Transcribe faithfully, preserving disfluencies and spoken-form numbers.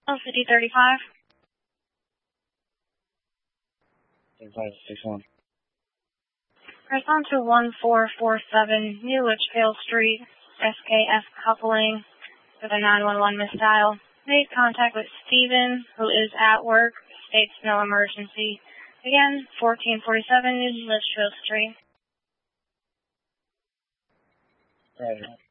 City thirty-five. thirty-five, six one. Press on to one four four seven New Litchfield Street, S K F coupling with a nine one one misdial. Made contact with Steven, who is at work. States no emergency. Again, fourteen forty-seven New Litchfield Street. Roger.